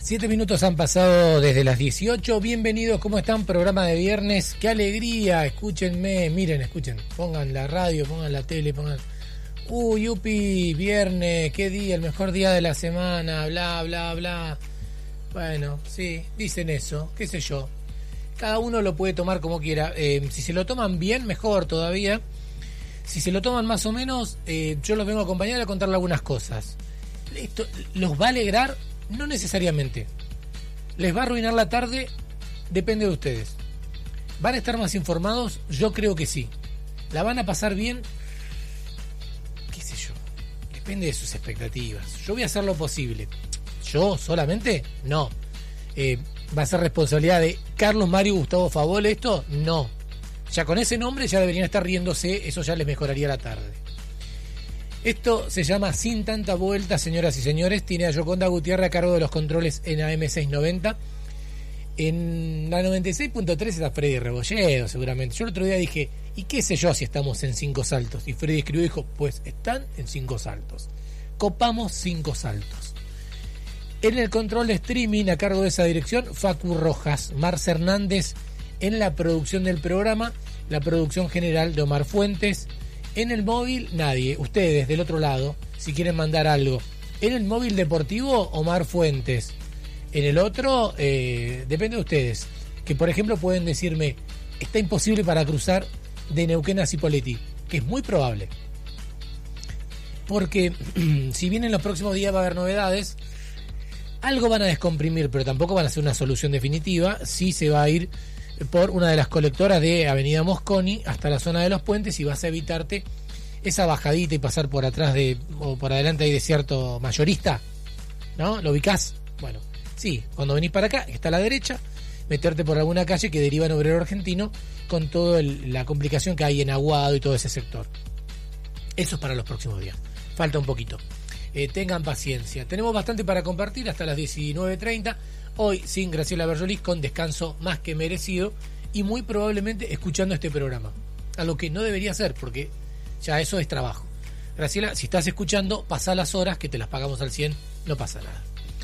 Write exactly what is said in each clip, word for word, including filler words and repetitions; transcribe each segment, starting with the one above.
Siete minutos han pasado desde las dieciocho. Bienvenidos, ¿cómo están? Programa de viernes. ¡Qué alegría! Escúchenme, miren, escuchen. Pongan la radio, pongan la tele, pongan... Uy, yupi, viernes, qué día, el mejor día de la semana, bla, bla, bla. Bueno, sí, dicen eso, qué sé yo. Cada uno lo puede tomar como quiera. Eh, si se lo toman bien, mejor todavía. Si se lo toman más o menos, eh, yo los vengo a acompañar a contarle algunas cosas. Esto los va a alegrar, no necesariamente. Les va a arruinar la tarde, depende de ustedes. ¿Van a estar más informados? Yo creo que sí. ¿La van a pasar bien? ¿Qué sé yo? Depende de sus expectativas. Yo voy a hacer lo posible. ¿Yo solamente? No. Eh, ¿Va a ser responsabilidad de Carlos Mario Gustavo Favol esto? No. Ya con ese nombre ya deberían estar riéndose, eso ya les mejoraría la tarde. Esto se llama Sin Tanta Vuelta, señoras y señores. Tiene a Yoconda Gutiérrez a cargo de los controles en A M seiscientos noventa. En la noventa y seis punto tres está Freddy Rebolledo, seguramente. Yo el otro día dije, ¿y qué sé yo si estamos en cinco saltos? Y Freddy escribió y dijo, pues están en cinco saltos. Copamos cinco saltos. En el control de streaming, a cargo de esa dirección, Facu Rojas, Marce Hernández en la producción del programa, la producción general de Omar Fuentes. En el móvil, nadie. Ustedes, del otro lado, si quieren mandar algo. En el móvil deportivo, Omar Fuentes. En el otro, eh, depende de ustedes. Que, por ejemplo, pueden decirme, está imposible para cruzar de Neuquén a Cipolletti, que es muy probable. Porque, si bien en los próximos días va a haber novedades, algo van a descomprimir, pero tampoco van a ser una solución definitiva. Sí se va a ir por una de las colectoras de Avenida Mosconi hasta la zona de los puentes y vas a evitarte esa bajadita y pasar por atrás de o por adelante hay desierto mayorista, ¿no? ¿Lo ubicás? Bueno, sí, cuando venís para acá, está a la derecha, meterte por alguna calle que deriva en Obrero Argentino con toda la complicación que hay en Aguado y todo ese sector. Eso es para los próximos días. Falta un poquito. Eh, tengan paciencia. Tenemos bastante para compartir hasta las diecinueve treinta. Hoy sin Graciela Berjolis, con descanso más que merecido y muy probablemente escuchando este programa. Algo que no debería ser porque ya eso es trabajo. Graciela, si estás escuchando, pasa las horas que te las pagamos al cien, no pasa nada.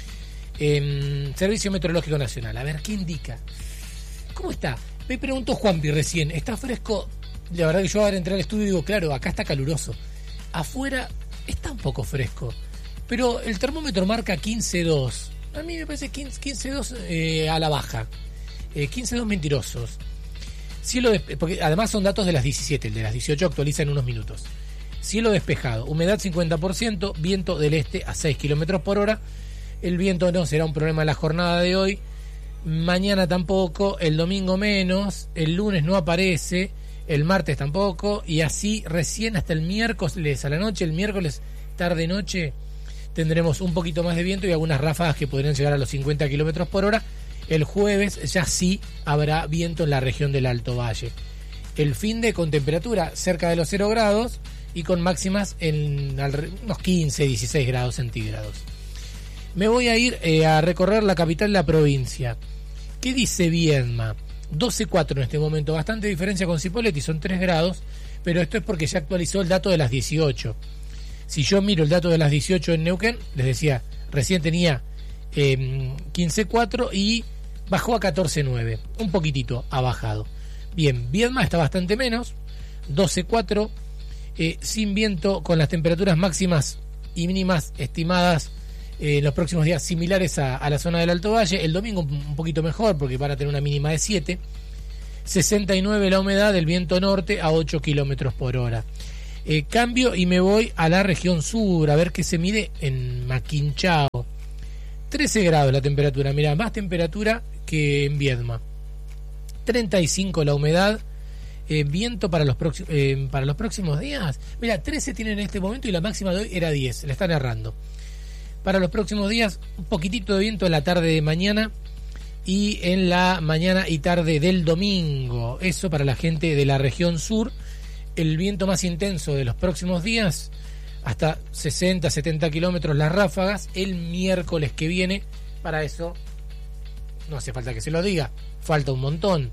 Eh, Servicio Meteorológico Nacional. A ver, ¿qué indica? ¿Cómo está? Me preguntó Juanpi recién, ¿está fresco? La verdad que yo ahora entré al estudio y digo, claro, acá está caluroso. Afuera está un poco fresco, pero el termómetro marca quince dos. A mí me parece quince dos eh, a la baja. Eh, quince dos mentirosos. Cielo despe- porque además son datos de las diecisiete, el de las dieciocho actualiza en unos minutos. Cielo despejado, humedad cincuenta por ciento, viento del este a seis kilómetros por hora. El viento no será un problema en la jornada de hoy. Mañana tampoco, el domingo menos, el lunes no aparece, el martes tampoco, y así recién hasta el miércoles a la noche, el miércoles tarde-noche, tendremos un poquito más de viento y algunas ráfagas que podrían llegar a los cincuenta kilómetros por hora. El jueves ya sí habrá viento en la región del Alto Valle. El fin de con temperatura cerca de los cero grados y con máximas en unos quince, dieciséis grados centígrados. Me voy a ir eh, a recorrer la capital de la provincia. ¿Qué dice Viedma? doce cuatro en este momento, bastante diferencia con Cipolletti, son tres grados, pero esto es porque ya actualizó el dato de las dieciocho. Si yo miro el dato de las dieciocho en Neuquén, les decía, recién tenía eh, quince cuatro y bajó a catorce nueve. Un poquitito ha bajado. Bien, Viedma está bastante menos, doce cuatro, eh, sin viento, con las temperaturas máximas y mínimas estimadas eh, en los próximos días similares a, a la zona del Alto Valle. El domingo un poquito mejor porque van a tener una mínima de siete. sesenta y nueve la humedad, del viento norte a ocho kilómetros por hora. Eh, cambio y me voy a la región sur a ver qué se mide en Maquinchao. trece grados la temperatura, mirá, más temperatura que en Viedma. treinta y cinco la humedad, eh, viento para los, próximos, eh, para los próximos días. Mira, trece tienen en este momento y la máxima de hoy era diez, la están errando. Para los próximos días, un poquitito de viento en la tarde de mañana y en la mañana y tarde del domingo. Eso para la gente de la región sur. El viento más intenso de los próximos días, hasta sesenta, setenta kilómetros las ráfagas, el miércoles que viene. Para eso, no hace falta que se lo diga, falta un montón.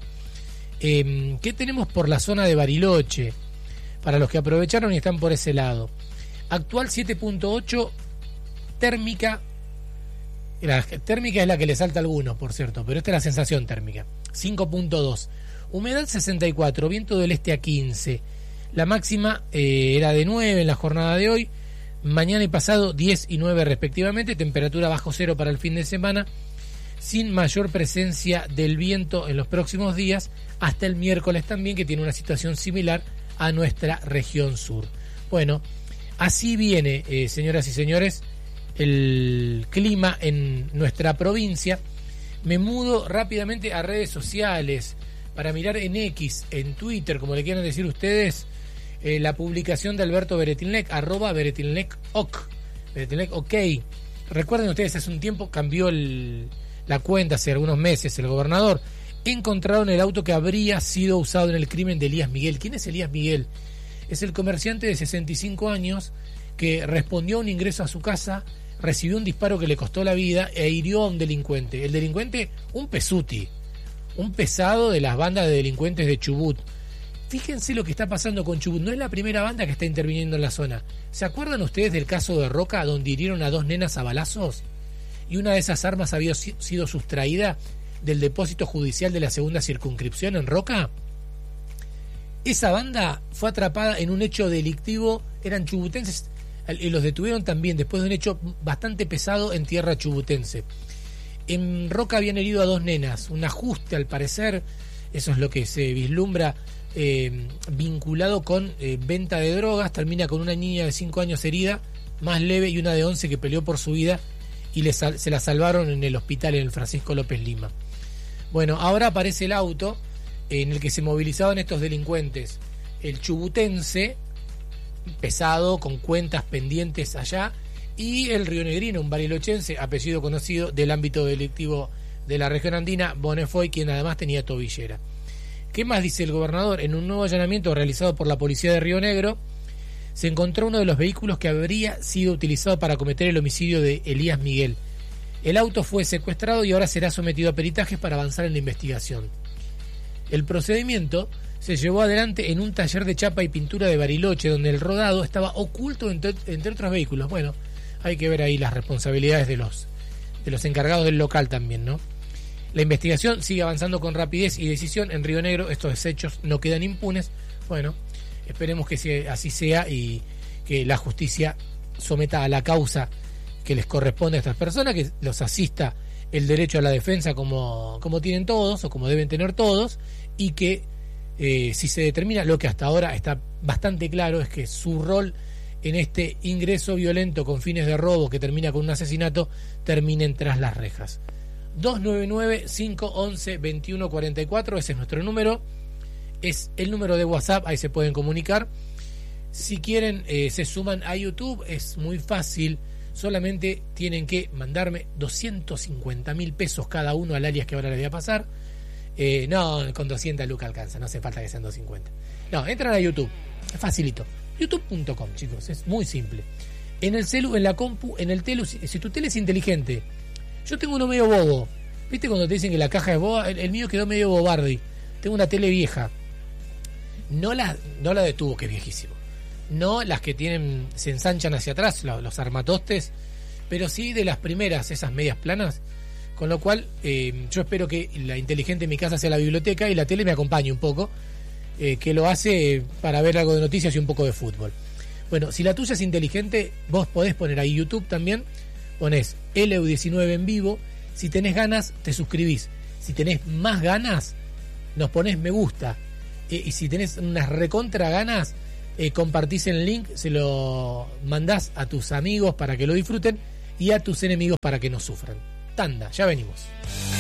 Eh, ¿Qué tenemos por la zona de Bariloche? Para los que aprovecharon y están por ese lado. Actual siete punto ocho, térmica La térmica es la que le salta a algunos, por cierto, pero esta es la sensación térmica. cinco punto dos. Humedad sesenta y cuatro, viento del este a quince. La máxima eh, era de nueve en la jornada de hoy. Mañana y pasado diez y nueve respectivamente. Temperatura bajo cero para el fin de semana, sin mayor presencia del viento en los próximos días, hasta el miércoles también, que tiene una situación similar a nuestra región sur. Bueno, así viene, eh, señoras y señores, el clima en nuestra provincia. Me mudo rápidamente a redes sociales para mirar en X, en Twitter, como le quieran decir ustedes, eh, la publicación de Alberto Beretilnec, arroba Beretilnec ok, Beretilnec ok. Recuerden ustedes, hace un tiempo cambió el, la cuenta, hace algunos meses, el gobernador. Encontraron el auto que habría sido usado en el crimen de Elías Miguel. ¿Quién es Elías Miguel? Es el comerciante de sesenta y cinco años que respondió a un ingreso a su casa, recibió un disparo que le costó la vida e hirió a un delincuente. El delincuente, un pesuti, un pesado de las bandas de delincuentes de Chubut. Fíjense lo que está pasando con Chubut. No es la primera banda que está interviniendo en la zona. ¿Se acuerdan ustedes del caso de Roca, donde hirieron a dos nenas a balazos? Y una de esas armas había sido sustraída del depósito judicial de la segunda circunscripción en Roca. Esa banda fue atrapada en un hecho delictivo, eran chubutenses, y los detuvieron también después de un hecho bastante pesado en tierra chubutense. En Roca habían herido a dos nenas, un ajuste al parecer, eso es lo que se vislumbra, eh, vinculado con eh, venta de drogas. Termina con una niña de cinco años herida, más leve, y una de once que peleó por su vida y le sal- se la salvaron en el hospital, en el Francisco López Lima. Bueno, ahora aparece el auto en el que se movilizaban estos delincuentes, el chubutense, pesado, con cuentas pendientes allá, y el rionegrino, un barilochense, apellido conocido del ámbito delictivo de la región andina, Bonefoy, quien además tenía tobillera. ¿Qué más dice el gobernador? En un nuevo allanamiento realizado por la policía de Río Negro, se encontró uno de los vehículos que habría sido utilizado para cometer el homicidio de Elías Miguel. El auto fue secuestrado y ahora será sometido a peritajes para avanzar en la investigación. El procedimiento se llevó adelante en un taller de chapa y pintura de Bariloche, donde el rodado estaba oculto entre, entre otros vehículos. Bueno, hay que ver ahí las responsabilidades de los, de los encargados del local también, ¿no? La investigación sigue avanzando con rapidez y decisión. En Río Negro estos hechos no quedan impunes. Bueno, esperemos que así sea y que la justicia someta a la causa que les corresponde a estas personas, que los asista el derecho a la defensa como, como tienen todos o como deben tener todos, y que eh, si se determina lo que hasta ahora está bastante claro, es que su rol en este ingreso violento con fines de robo que termina con un asesinato terminen tras las rejas. Dos nueve nueve, cinco once, veintiuno cuarenta y cuatro, ese es nuestro número, es el número de WhatsApp, ahí se pueden comunicar. Si quieren eh, se suman a YouTube, es muy fácil. Solamente tienen que mandarme doscientos cincuenta mil pesos cada uno al alias que ahora les voy a pasar. Eh, no, con doscientas lucas alcanza, no hace falta que sean doscientos cincuenta. No, entran a YouTube, es facilito. youtube punto com, chicos, es muy simple. En el celu, en la compu, en el telu, si, si tu tele es inteligente. Yo tengo uno medio bobo. ¿Viste cuando te dicen que la caja es boba? El, el mío quedó medio bobardi. Tengo una tele vieja. No la, no la de tubo, que es viejísimo. No las que tienen, se ensanchan hacia atrás, los, los armatostes, pero sí de las primeras, esas medias planas. Con lo cual, eh, yo espero que la inteligente en mi casa sea la biblioteca y la tele me acompañe un poco, eh, que lo hace para ver algo de noticias y un poco de fútbol. Bueno, si la tuya es inteligente, vos podés poner ahí YouTube también, ponés L U diecinueve en vivo. Si tenés ganas, te suscribís. Si tenés más ganas, nos ponés me gusta. Eh, y si tenés unas recontra ganas, Eh, compartís el link, se lo mandás a tus amigos para que lo disfruten y a tus enemigos para que no sufran. Tanda, ya venimos.